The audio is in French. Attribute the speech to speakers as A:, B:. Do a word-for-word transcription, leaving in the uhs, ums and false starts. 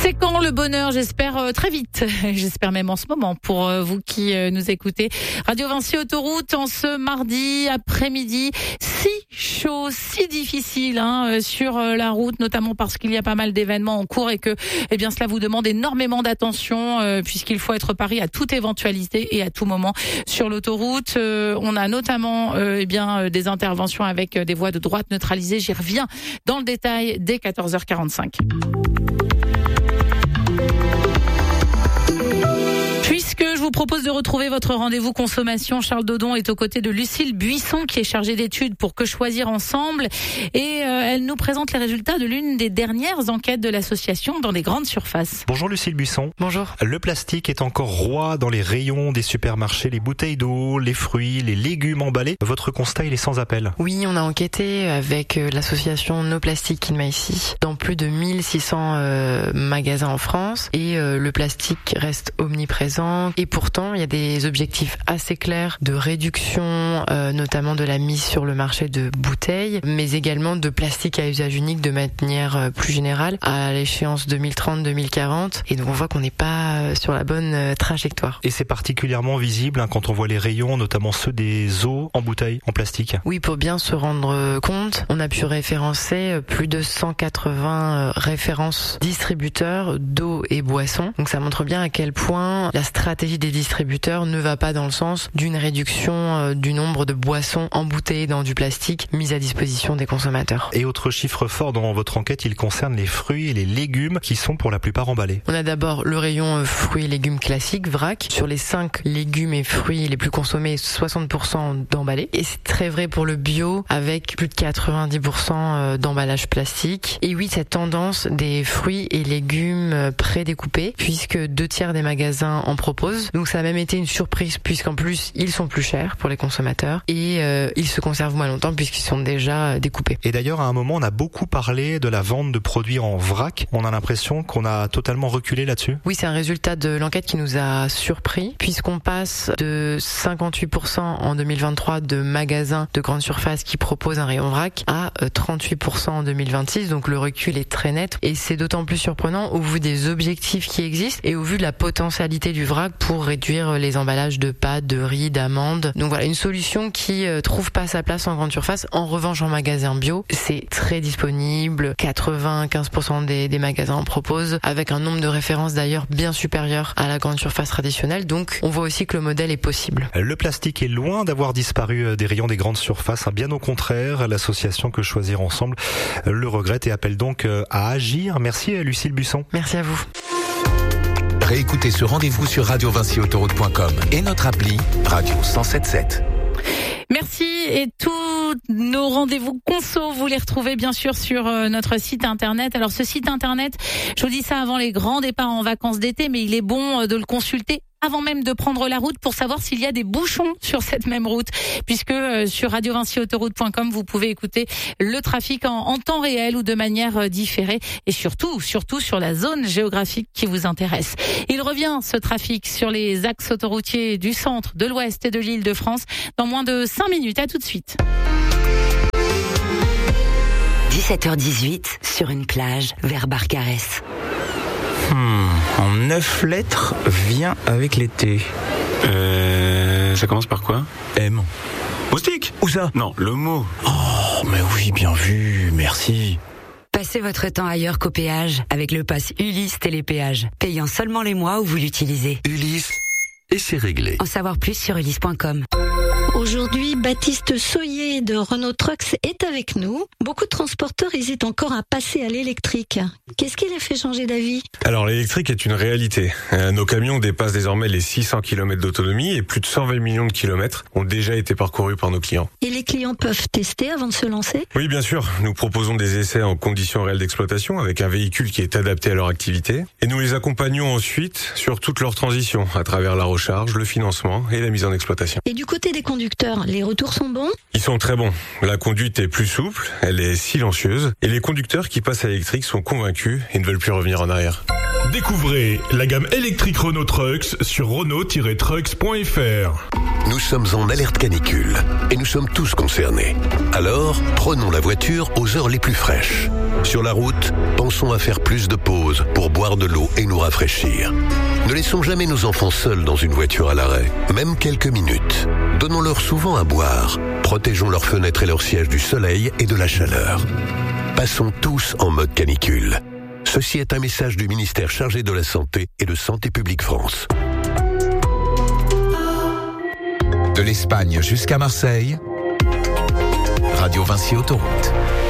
A: C'est quand le bonheur? J'espère euh, très vite. J'espère même en ce moment pour euh, vous qui euh, nous écoutez. Radio Vinci Autoroute en ce mardi après-midi. Si chaud, si difficile hein, euh, sur euh, la route, notamment parce qu'il y a pas mal d'événements en cours et que eh bien, cela vous demande énormément d'attention euh, puisqu'il faut être pari à toute éventualité et à tout moment sur l'autoroute. Euh, on a notamment euh, eh bien, euh, des interventions avec euh, des voies de droite neutralisées. J'y reviens dans le détail dès quatorze heures quarante-cinq. Puisque je vous propose de retrouver votre rendez-vous consommation, Charles Dodon est aux côtés de Lucille Buisson qui est chargée d'études pour Que Choisir Ensemble et euh, elle nous présente les résultats de l'une des dernières enquêtes de l'association dans les grandes surfaces.
B: Bonjour Lucille Buisson.
C: Bonjour.
B: Le plastique est encore roi dans les rayons des supermarchés, les bouteilles d'eau, les fruits, les légumes emballés. Votre constat, il est sans appel.
C: Oui, on a enquêté avec l'association No Plastic in My City dans plus de mille six cents euh, magasins en France et euh, le plastique reste omniprésent. Et pourtant, il y a des objectifs assez clairs de réduction, euh, notamment de la mise sur le marché de bouteilles, mais également de plastique à usage unique de manière plus générale à l'échéance deux mille trente deux mille quarante. Et donc on voit qu'on n'est pas sur la bonne trajectoire.
B: Et c'est particulièrement visible hein, quand on voit les rayons, notamment ceux des eaux en bouteilles en plastique.
C: Oui, pour bien se rendre compte, on a pu référencer plus de cent quatre-vingts références distributeurs d'eau et boissons. Donc ça montre bien à quel point la stratégie des distributeurs ne va pas dans le sens d'une réduction du nombre de boissons embouteillées dans du plastique mises à disposition des consommateurs.
B: Et autre chiffre fort dans votre enquête, il concerne les fruits et les légumes qui sont pour la plupart emballés.
C: On a d'abord le rayon fruits et légumes classiques, vrac. Sur les cinq légumes et fruits les plus consommés, soixante pour cent d'emballés. Et c'est très vrai pour le bio avec plus de quatre-vingt-dix pour cent d'emballage plastique. Et oui, cette tendance des fruits et légumes prédécoupés puisque deux tiers des magasins en proposent. Donc ça a même été une surprise puisqu'en plus ils sont plus chers pour les consommateurs et euh, ils se conservent moins longtemps puisqu'ils sont déjà découpés.
B: Et d'ailleurs à un moment on a beaucoup parlé de la vente de produits en vrac. On a l'impression qu'on a totalement reculé là-dessus.
C: Oui, c'est un résultat de l'enquête qui nous a surpris puisqu'on passe de cinquante-huit pour cent en deux mille vingt-trois de magasins de grande surface qui proposent un rayon vrac à trente-huit pour cent en deux mille vingt-six. Donc le recul est très net et c'est d'autant plus surprenant au vu des objectifs qui existent et au vu de la potentialité du vrac pour réduire les emballages de pâtes, de riz, d'amandes. Donc voilà, une solution qui euh, trouve pas sa place en grande surface. En revanche, en magasin bio, c'est très disponible. quatre-vingt-quinze pour cent des, des magasins en proposent, avec un nombre de références d'ailleurs bien supérieur à la grande surface traditionnelle. Donc on voit aussi que le modèle est possible.
B: Le plastique est loin d'avoir disparu des rayons des grandes surfaces. Bien au contraire, l'association Que Choisir Ensemble le regrette et appelle donc à agir. Merci Lucille Buisson.
C: Merci à vous.
D: Réécoutez ce rendez-vous sur radio vinci autoroute point com et notre appli Radio cent sept sept.
A: Merci et tous nos rendez-vous conso, vous les retrouvez bien sûr sur notre site internet. Alors ce site internet, je vous dis ça avant les grands départs en vacances d'été, mais il est bon de le consulter avant même de prendre la route pour savoir s'il y a des bouchons sur cette même route, puisque euh, sur radio vinci autoroute point com vous pouvez écouter le trafic en, en temps réel ou de manière euh, différée et surtout, surtout sur la zone géographique qui vous intéresse. Il revient ce trafic sur les axes autoroutiers du centre, de l'ouest et de l'Île-de-France dans moins de cinq minutes. À tout de suite.
E: dix-sept heures dix-huit sur une plage vers Barcarès.
F: Hmm, en neuf lettres, vient avec l'été. Euh, ça commence par quoi? M. Moustique? Où ça? Non, le mot. Oh, mais oui, bien vu, merci.
E: Passez votre temps ailleurs qu'au péage avec le pass Ulysse Télépéage, payant seulement les mois où vous l'utilisez.
D: Ulysse, et c'est réglé.
E: En savoir plus sur ulysse point com.
G: Aujourd'hui, Baptiste Soyer de Renault Trucks est avec nous. Beaucoup de transporteurs hésitent encore à passer à l'électrique. Qu'est-ce qui les fait changer d'avis?
H: Alors l'électrique est une réalité. Euh, nos camions dépassent désormais les six cents kilomètres d'autonomie et plus de cent vingt millions de kilomètres ont déjà été parcourus par nos clients.
G: Et les clients peuvent tester avant de se lancer?
H: Oui, bien sûr. Nous proposons des essais en conditions réelles d'exploitation avec un véhicule qui est adapté à leur activité. Et nous les accompagnons ensuite sur toute leur transition à travers la recharge, le financement et la mise en exploitation.
G: Et du côté des conducteurs, les retours sont bons?
H: Ils sont très bons. La conduite est plus souple, elle est silencieuse et les conducteurs qui passent à l'électrique sont convaincus et ne veulent plus revenir en arrière.
I: Découvrez la gamme électrique Renault Trucks sur renault tiret trucks point f r.
J: Nous sommes en alerte canicule et nous sommes tous concernés. Alors, prenons la voiture aux heures les plus fraîches. Sur la route, pensons à faire plus de pauses pour boire de l'eau et nous rafraîchir. Ne laissons jamais nos enfants seuls dans une voiture à l'arrêt, même quelques minutes. Donnons-leur souvent à boire. Protégeons leurs fenêtres et leurs sièges du soleil et de la chaleur. Passons tous en mode canicule. Ceci est un message du ministère chargé de la Santé et de Santé publique France.
D: De l'Espagne jusqu'à Marseille, Radio Vinci Autoroute.